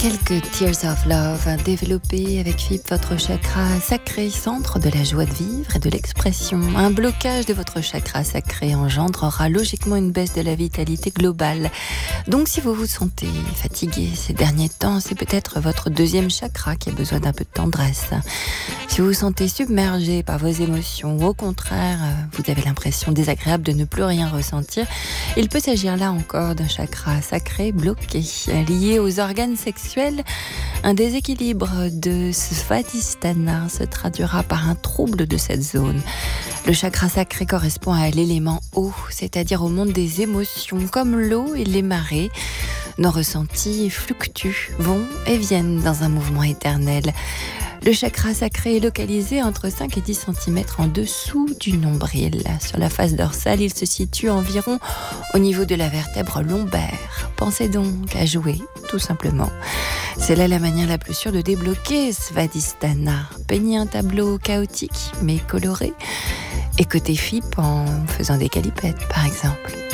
Quelques Tears of Love, développez avec FIP votre chakra sacré, centre de la joie de vivre et de l'expression. Un blocage de votre chakra sacré engendrera logiquement une baisse de la vitalité globale. Donc si vous vous sentez fatigué ces derniers temps, c'est peut-être votre deuxième chakra qui a besoin d'un peu de tendresse. Si vous vous sentez submergé par vos émotions ou au contraire, vous avez l'impression désagréable de ne plus rien ressentir, il peut s'agir là encore d'un chakra sacré bloqué, lié aux organes sexuels. Un déséquilibre de Svadhisthana se traduira par un trouble de cette zone. Le chakra sacré correspond à l'élément eau, c'est-à-dire au monde des émotions. Comme l'eau et les marées, nos ressentis fluctuent, vont et viennent dans un mouvement éternel. Le chakra sacré est localisé entre 5 et 10 cm en dessous du nombril. Sur la face dorsale, il se situe environ au niveau de la vertèbre lombaire. Pensez donc à jouer, tout simplement. C'est là la manière la plus sûre de débloquer Svadhisthana. Peignez un tableau chaotique mais coloré. Et côté FIP en faisant des calipettes, par exemple.